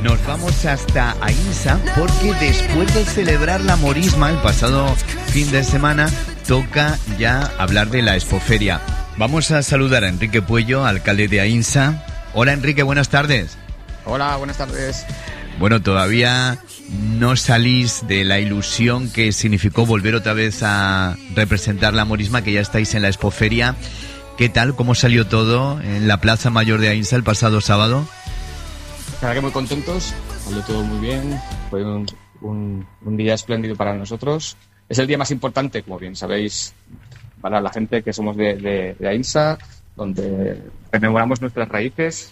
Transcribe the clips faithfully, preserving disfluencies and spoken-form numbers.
Nos vamos hasta Aínsa porque después de celebrar la Morisma el pasado fin de semana, toca ya hablar de la Expoferia. Vamos a saludar a Enrique Puello, alcalde de Aínsa. Hola Enrique, buenas tardes. Hola, buenas tardes. Bueno, todavía no salís de la ilusión que significó volver otra vez a representar la Morisma, que ya estáis en la Expoferia. ¿Qué tal? ¿Cómo salió todo en la Plaza Mayor de Aínsa el pasado sábado? La verdad que muy contentos, salió todo muy bien, fue un, un, un día espléndido para nosotros. Es el día más importante, como bien sabéis, para la gente que somos de, de, de Aínsa, donde rememoramos nuestras raíces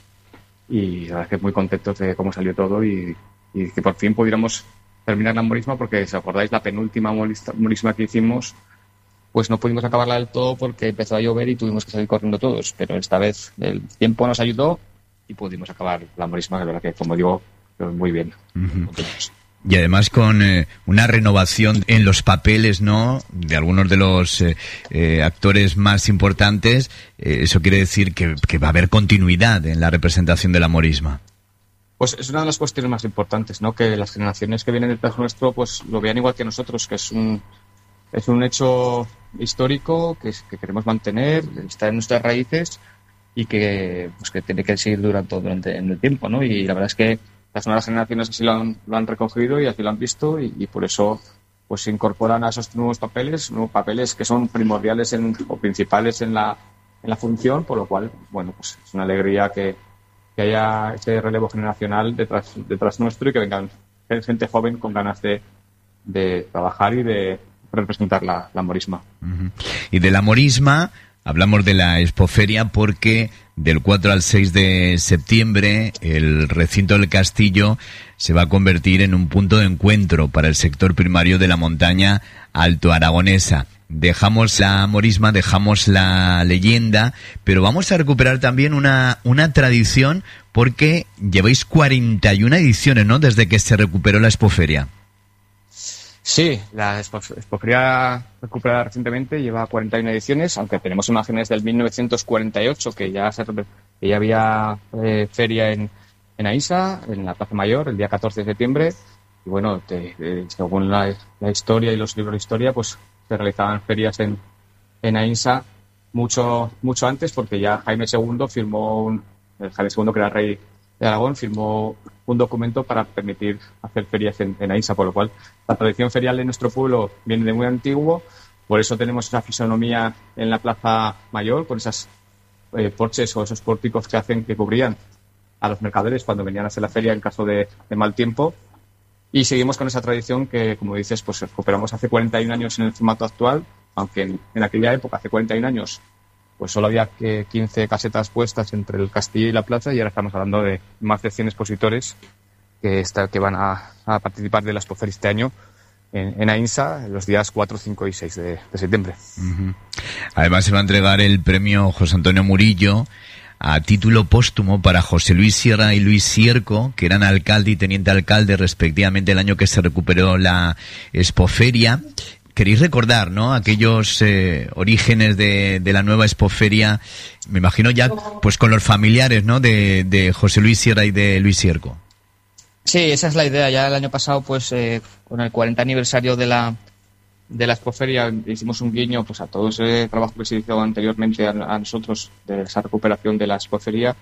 y la verdad que muy contentos de cómo salió todo y, y que por fin pudiéramos terminar la Morisma, porque si os acordáis la penúltima Morisma que hicimos, pues no pudimos acabarla del todo porque empezó a llover y tuvimos que salir corriendo todos, pero esta vez el tiempo nos ayudó y pudimos acabar la Morisma, que la verdad que, como digo, muy bien. Uh-huh. Y además con eh, una renovación en los papeles, ¿no?, de algunos de los eh, eh, actores más importantes. Eh, eso quiere decir que, que va a haber continuidad en la representación de la Morisma. Pues es una de las cuestiones más importantes, ¿no?, que las generaciones que vienen detrás nuestro pues lo vean igual que nosotros, que es un es un hecho histórico que, que queremos mantener, está en nuestras raíces y que pues que tiene que seguir durante durante en el tiempo, ¿no? Y la verdad es que las nuevas generaciones así lo han, lo han recogido y así lo han visto y, y por eso pues se incorporan a esos nuevos papeles, nuevos papeles que son primordiales en, o principales en la en la función, por lo cual, bueno, pues es una alegría que, que haya ese relevo generacional detrás detrás nuestro y que vengan gente joven con ganas de, de trabajar y de representar la, la Morisma. Uh-huh. Y de la Morisma hablamos de la Expoferia porque del cuatro al seis de septiembre el recinto del castillo se va a convertir en un punto de encuentro para el sector primario de la montaña alto aragonesa. Dejamos la Morisma, dejamos la leyenda, pero vamos a recuperar también una, una tradición porque lleváis cuarenta y una ediciones, ¿no?, desde que se recuperó la Expoferia. Sí, la Expoferia recuperada recientemente lleva cuarenta y una ediciones, aunque tenemos imágenes del mil novecientos cuarenta y ocho que ya, se, que ya había eh, feria en, en Aínsa, en la Plaza Mayor, el día catorce de septiembre. Y bueno, te, te, según la, la historia y los libros de historia, pues se realizaban ferias en, en Aínsa mucho, mucho antes, porque ya Jaime segundo firmó, un, el Jaime segundo, que era rey de Aragón, firmó un documento para permitir hacer ferias en, en Aínsa, por lo cual la tradición ferial de nuestro pueblo viene de muy antiguo, por eso tenemos esa fisonomía en la Plaza Mayor, con esas eh, porches o esos pórticos que hacen que cubrían a los mercaderes cuando venían a hacer la feria en caso de, de mal tiempo, y seguimos con esa tradición que, como dices, pues recuperamos hace cuarenta y un años en el formato actual, aunque en, en aquella época, hace cuarenta y un años, pues solo había que quince casetas puestas entre el castillo y la plaza, y ahora estamos hablando de más de cien expositores que, está, que van a, a participar de la Expoferia este año en, en Aínsa los días cuatro, cinco y seis de, de septiembre. Uh-huh. Además se va a entregar el premio José Antonio Murillo a título póstumo para José Luis Sierra y Luis Sierco, que eran alcalde y teniente alcalde respectivamente el año que se recuperó la Expoferia. Queréis recordar, ¿no?, aquellos eh, orígenes de, de la nueva Expoferia, me imagino ya pues con los familiares, ¿no?, de, de José Luis Sierra y de Luis Sierco. Sí, esa es la idea. Ya el año pasado, pues eh, con el cuarenta aniversario de la de la Expoferia, hicimos un guiño pues a todo ese trabajo que se hizo anteriormente a, a nosotros de esa recuperación de la Expoferia,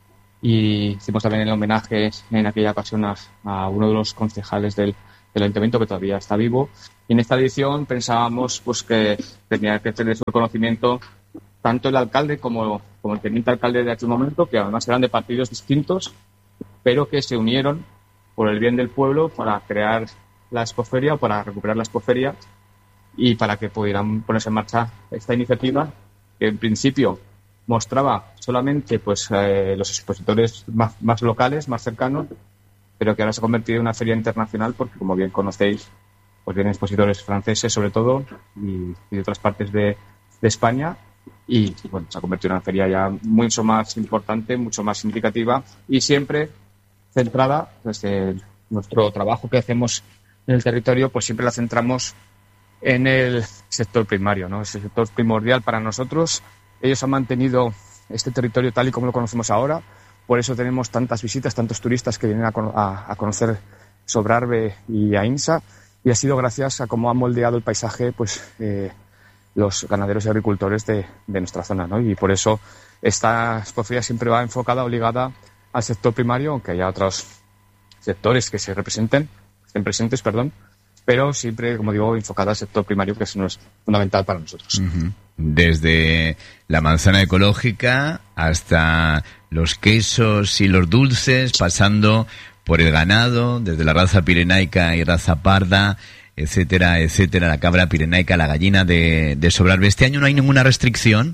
y hicimos también el homenaje en aquella ocasión a, a uno de los concejales del, del ayuntamiento que todavía está vivo. Y en esta edición pensábamos pues que tenía que tener su reconocimiento tanto el alcalde como, como el teniente alcalde de aquel momento, que además eran de partidos distintos, pero que se unieron por el bien del pueblo para crear la Expoferia, para recuperar la Expoferia y para que pudieran ponerse en marcha esta iniciativa que en principio mostraba solamente pues eh, los expositores más, más locales, más cercanos, pero que ahora se ha convertido en una feria internacional porque, como bien conocéis, pues vienen expositores franceses sobre todo y, y de otras partes de, de España, y bueno, se ha convertido en una feria ya mucho más importante, mucho más significativa y siempre centrada desde nuestro trabajo que hacemos en el territorio, pues siempre la centramos en el sector primario, ¿no? Ese sector primordial para nosotros. Ellos han mantenido este territorio tal y como lo conocemos ahora, por eso tenemos tantas visitas, tantos turistas que vienen a, a, a conocer Sobrarbe y Aínsa, y ha sido gracias a cómo han moldeado el paisaje pues eh, los ganaderos y agricultores de, de nuestra zona, ¿no? Y por eso esta expoferia siempre va enfocada o ligada al sector primario, aunque haya otros sectores que se representen, estén presentes, perdón, pero siempre, como digo, enfocada al sector primario, que eso es fundamental para nosotros. Uh-huh. Desde la manzana ecológica hasta los quesos y los dulces, pasando por el ganado, desde la raza pirenaica y raza parda, etcétera, etcétera, la cabra pirenaica, la gallina de, de Sobrarbe. ¿Este año no hay ninguna restricción?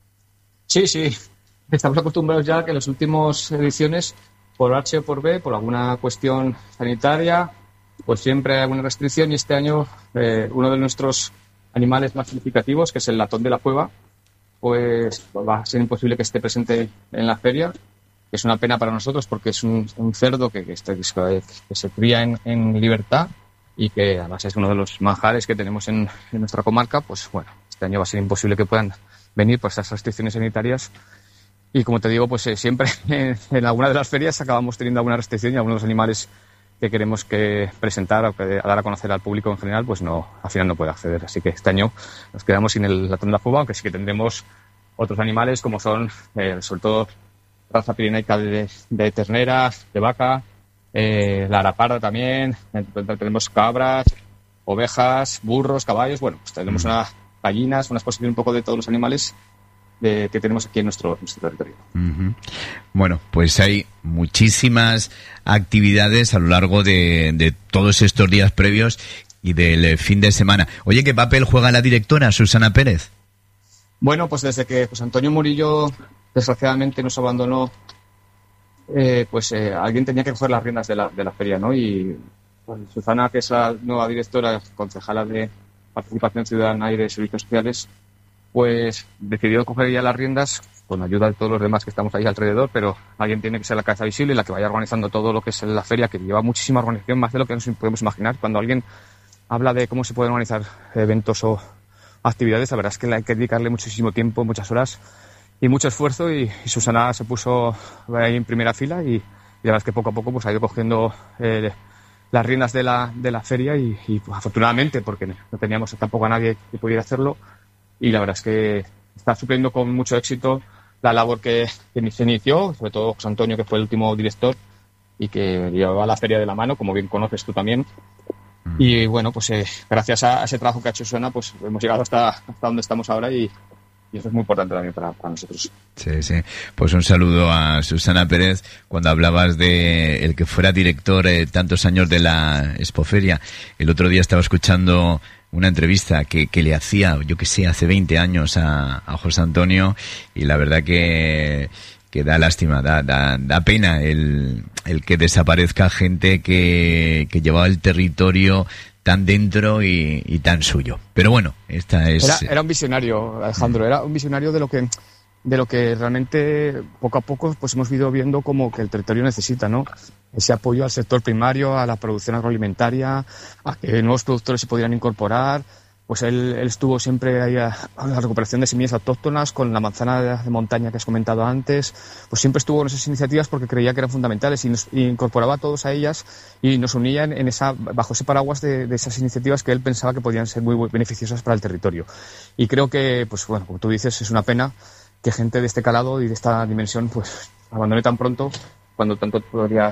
Sí, sí. Estamos acostumbrados ya a que en las últimas ediciones, por H o por B, por alguna cuestión sanitaria, pues siempre hay alguna restricción, y este año eh, uno de nuestros animales más significativos, que es el latón de la cueva, pues va a ser imposible que esté presente en la feria, que es una pena para nosotros porque es un, un cerdo que, que, este, que se cría en, en libertad y que además es uno de los manjares que tenemos en, en nuestra comarca. Pues bueno, este año va a ser imposible que puedan venir por estas restricciones sanitarias. Y como te digo, pues eh, siempre en, en alguna de las ferias acabamos teniendo alguna restricción, y algunos de los animales que queremos que presentar o que dar a conocer al público en general, pues no, al final no puede acceder. Así que este año nos quedamos sin el latón de la cueva, aunque sí que tendremos otros animales como son, eh, sobre todo, raza pirenaica de, de terneras, de vaca, eh, la araparda también, tenemos cabras, ovejas, burros, caballos, bueno, pues tenemos unas gallinas, una exposición un poco de todos los animales De, que tenemos aquí en nuestro, nuestro territorio. Uh-huh. Bueno, pues hay muchísimas actividades a lo largo de, de todos estos días previos y del fin de semana. Oye, ¿qué papel juega la directora, Susana Pérez? Bueno, pues desde que pues Antonio Murillo desgraciadamente nos abandonó, eh, pues eh, alguien tenía que coger las riendas de la, de la feria, ¿no? Y pues, Susana, que es la nueva directora, concejala de Participación Ciudadana y de Servicios Sociales, pues decidió coger ya las riendas con ayuda de todos los demás que estamos ahí alrededor, pero alguien tiene que ser la cabeza visible y la que vaya organizando todo lo que es la feria, que lleva muchísima organización, más de lo que nos podemos imaginar. Cuando alguien habla de cómo se pueden organizar eventos o actividades, la verdad es que hay que dedicarle muchísimo tiempo, muchas horas y mucho esfuerzo, y, y Susana se puso ahí en primera fila, y, y la verdad es que poco a poco pues ha ido cogiendo eh, las riendas de la, de la feria, y, y pues, afortunadamente, porque no teníamos tampoco a nadie que pudiera hacerlo, y la verdad es que está supliendo con mucho éxito la labor que, que se inició, sobre todo José Antonio, que fue el último director y que llevaba la feria de la mano, como bien conoces tú también. Mm. Y bueno, pues eh, gracias a ese trabajo que ha hecho Susana, pues hemos llegado hasta, hasta donde estamos ahora, y, y eso es muy importante también para, para nosotros. Sí, sí. Pues un saludo a Susana Pérez. Cuando hablabas de el que fuera director eh, tantos años de la Expoferia, el otro día estaba escuchando una entrevista que, que le hacía, yo que sé, hace veinte años a, a José Antonio, y la verdad que, que da lástima, da, da, da pena el, el que desaparezca gente que, que llevaba el territorio tan dentro y, y tan suyo. Pero bueno, esta es... Era, era un visionario, Alejandro, era un visionario de lo que de lo que realmente poco a poco pues hemos ido viendo como que el territorio necesita, ¿no? Ese apoyo al sector primario, a la producción agroalimentaria, a que nuevos productores se pudieran incorporar. Pues él, él estuvo siempre ahí a, a la recuperación de semillas autóctonas, con la manzana de, de montaña que has comentado antes. Pues siempre estuvo en esas iniciativas porque creía que eran fundamentales, y nos y incorporaba a todos a ellas, y nos unía en, en esa, bajo ese paraguas de, de esas iniciativas que él pensaba que podían ser muy, muy beneficiosas para el territorio. Y creo que, pues bueno, como tú dices, es una pena que gente de este calado y de esta dimensión pues abandone tan pronto, cuando tanto podría,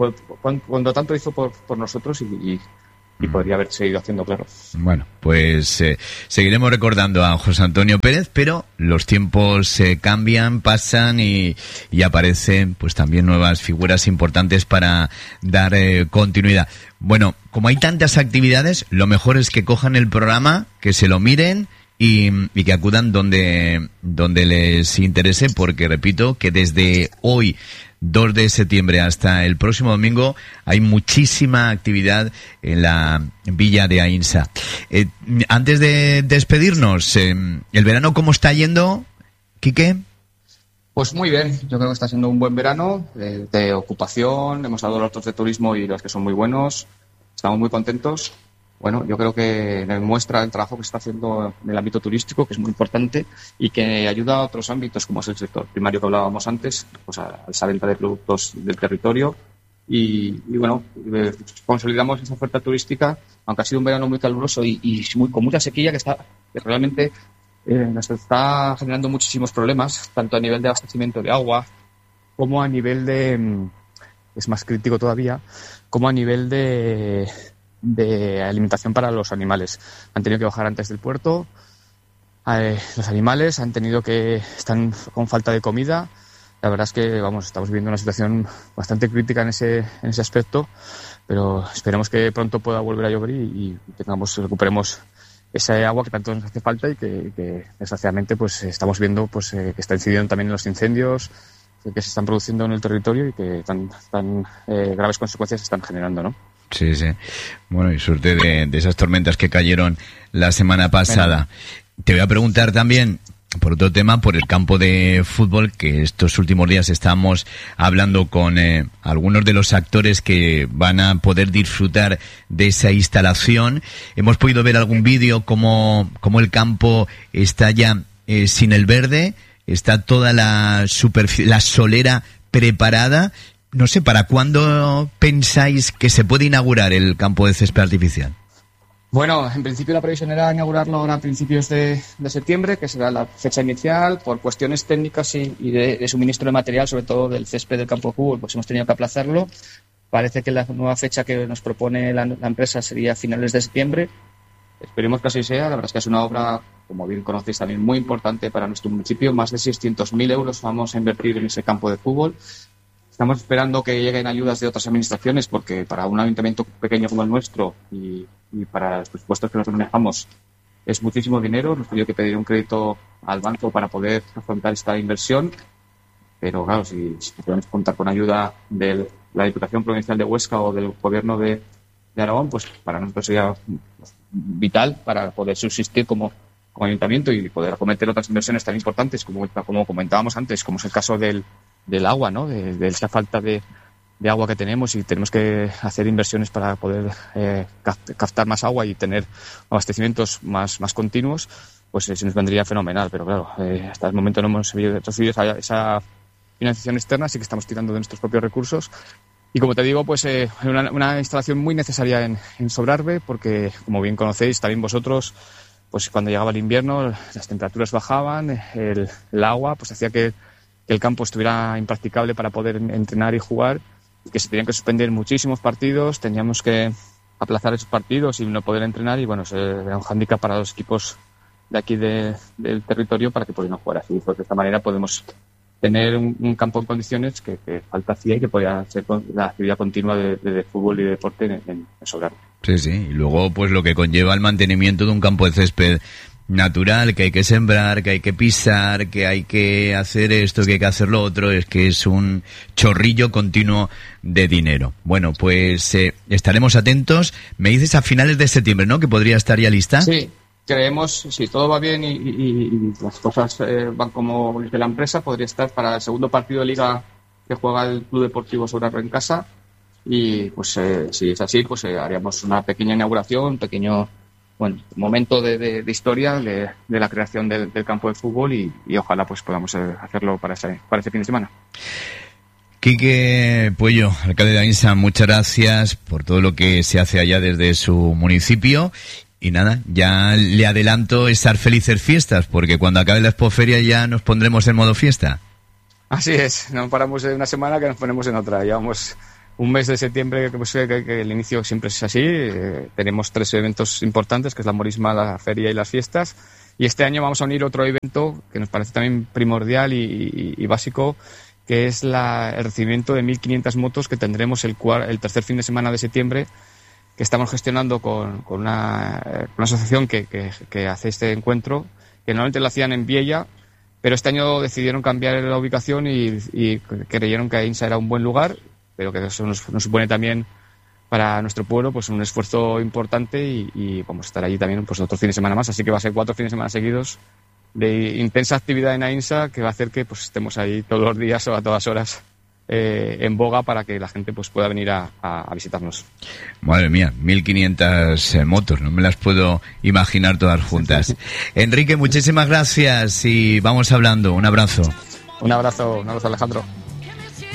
cuando tanto hizo por, por nosotros, y, y y podría haber seguido haciendo, claro. Bueno, pues eh, seguiremos recordando a José Antonio Pérez, pero los tiempos eh, cambian, pasan, y, y aparecen pues también nuevas figuras importantes para dar eh, continuidad. Bueno, como hay tantas actividades, lo mejor es que cojan el programa, que se lo miren y, y que acudan donde, donde les interese, porque repito que desde hoy, dos de septiembre, hasta el próximo domingo, hay muchísima actividad en la villa de Aínsa. Eh, antes de despedirnos, eh, ¿el verano cómo está yendo, Quique? Pues muy bien, yo creo que está siendo un buen verano de, de ocupación. Hemos dado los datos de turismo y los que son muy buenos. Estamos muy contentos bueno, yo creo que demuestra el trabajo que se está haciendo en el ámbito turístico, que es muy importante y que ayuda a otros ámbitos, como es el sector primario que hablábamos antes, pues a esa venta de productos del territorio. Y, y bueno, eh, consolidamos esa oferta turística, aunque ha sido un verano muy caluroso y, y muy, con mucha sequía que, está, que realmente eh, nos está generando muchísimos problemas, tanto a nivel de abastecimiento de agua como a nivel de, es más crítico todavía, como a nivel de... de alimentación para los animales. Han tenido que bajar antes del puerto, eh, los animales han tenido que están con falta de comida. La verdad es que vamos estamos viviendo una situación bastante crítica en ese en ese aspecto, pero esperemos que pronto pueda volver a llover y, y tengamos recuperemos esa agua que tanto nos hace falta y que, que desgraciadamente pues estamos viendo pues eh, que está incidiendo también en los incendios que se están produciendo en el territorio y que tan tan eh, graves consecuencias están generando, ¿no? Sí, sí. Bueno, y suerte de, de esas tormentas que cayeron la semana pasada. Bueno. Te voy a preguntar también, por otro tema, por el campo de fútbol, que estos últimos días estamos hablando con eh, algunos de los actores que van a poder disfrutar de esa instalación. Hemos podido ver algún vídeo como, como el campo está ya eh, sin el verde, está toda la superficie, la solera preparada. No sé, ¿para cuándo pensáis que se puede inaugurar el campo de césped artificial? Bueno, en principio la previsión era inaugurarlo ahora a principios de, de septiembre, que será la fecha inicial. Por cuestiones técnicas y, y de, de suministro de material, sobre todo del césped del campo de fútbol, pues hemos tenido que aplazarlo. Parece que la nueva fecha que nos propone la, la empresa sería finales de septiembre. Esperemos que así sea. La verdad es que es una obra, como bien conocéis, también muy importante para nuestro municipio. Más de seiscientos mil euros vamos a invertir en ese campo de fútbol. Estamos esperando que lleguen ayudas de otras administraciones porque para un ayuntamiento pequeño como el nuestro y, y para los presupuestos que nosotros manejamos es muchísimo dinero. Hemos tenido que pedir un crédito al banco para poder afrontar esta inversión. Pero claro, si, si podemos contar con ayuda de la Diputación Provincial de Huesca o del Gobierno de, de Aragón, pues para nosotros sería vital para poder subsistir como, como ayuntamiento y poder acometer otras inversiones tan importantes como, como comentábamos antes, como es el caso del del agua, ¿no? De, de esa falta de, de agua que tenemos y tenemos que hacer inversiones para poder eh, captar más agua y tener abastecimientos más, más continuos, pues eh, se nos vendría fenomenal. Pero claro, eh, hasta el momento no hemos recibido esa, esa financiación externa, así que estamos tirando de nuestros propios recursos. Y como te digo, pues eh, una, una instalación muy necesaria en, en Sobrarbe, porque como bien conocéis también vosotros, pues cuando llegaba el invierno las temperaturas bajaban, el, el agua pues hacía que que el campo estuviera impracticable para poder entrenar y jugar, y que se tenían que suspender muchísimos partidos, teníamos que aplazar esos partidos y no poder entrenar, y bueno, era un hándicap para los equipos de aquí de, del territorio para que pudieran jugar así. Pues de esta manera podemos tener un, un campo en condiciones que, que falta hacía y que podía ser la actividad continua de, de, de fútbol y de deporte en, en, en Sobrarbe. Sí, sí, y luego pues lo que conlleva el mantenimiento de un campo de césped natural, que hay que sembrar, que hay que pisar, que hay que hacer esto, que hay que hacer lo otro, es que es un chorrillo continuo de dinero. Bueno, pues eh, estaremos atentos. Me dices a finales de septiembre, ¿no?, que podría estar ya lista. Sí, creemos, si todo va bien y, y, y las cosas eh, van como dice la empresa, podría estar para el segundo partido de Liga que juega el Club Deportivo Sobrarbe en casa. Y pues eh, si es así, pues eh, haríamos una pequeña inauguración, un pequeño bueno, momento de, de, de historia de, de la creación del, del campo de fútbol y, y ojalá pues podamos hacerlo para ese, para ese fin de semana. Quique Puello, alcalde de Aínsa, muchas gracias por todo lo que se hace allá desde su municipio. Y nada, ya le adelanto estar felices fiestas, porque cuando acabe la expoferia ya nos pondremos en modo fiesta. Así es, no paramos de una semana que nos ponemos en otra. Llevamos un mes de septiembre que, pues, que, que el inicio siempre es así. Eh, tenemos tres eventos importantes, que es la morisma, la feria y las fiestas. Y este año vamos a unir otro evento que nos parece también primordial y, y, y básico, que es la, el recibimiento de mil quinientas motos que tendremos el, cuar, el tercer fin de semana de septiembre, que estamos gestionando con, con una, una asociación que, que, que hace este encuentro, que normalmente lo hacían en Viella, pero este año decidieron cambiar la ubicación y, y creyeron que Aínsa era un buen lugar, pero que eso nos, nos supone también para nuestro pueblo pues un esfuerzo importante y, y vamos a estar allí también pues otro fin de semana más, así que va a ser cuatro fines de semana seguidos de intensa actividad en Aínsa que va a hacer que pues estemos ahí todos los días o a todas horas eh, en boga para que la gente pues pueda venir a, a, a visitarnos. Madre mía, mil quinientas eh, motos, no me las puedo imaginar todas juntas. Enrique, muchísimas gracias y vamos hablando. Un abrazo. Un abrazo, un abrazo, Alejandro.